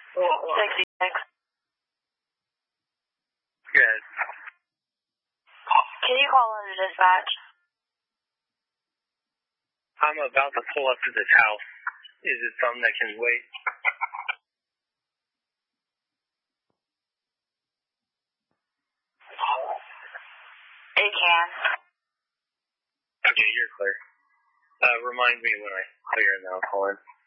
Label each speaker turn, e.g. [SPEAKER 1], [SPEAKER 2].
[SPEAKER 1] 66.
[SPEAKER 2] Good.
[SPEAKER 1] Can you call under dispatch?
[SPEAKER 2] I'm about to pull up to this house. Is it something that can wait?
[SPEAKER 1] It can.
[SPEAKER 2] Okay, you're clear. Remind me when I clear and then I'll call in.